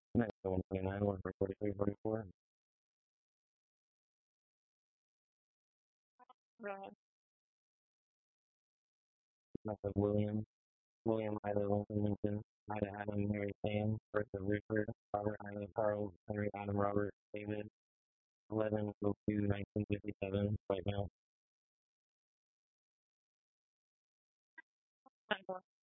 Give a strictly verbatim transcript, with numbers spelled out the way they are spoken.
Next, one twenty-nine, one for forty-three, forty-four. Right. Next is William. William Ida Lincoln Lincoln. Ida Adam Mary Sam. Birth of Richard. Robert Ida Charles Henry Adam Robert David. eleven oh two nineteen fifty-seven. Right now.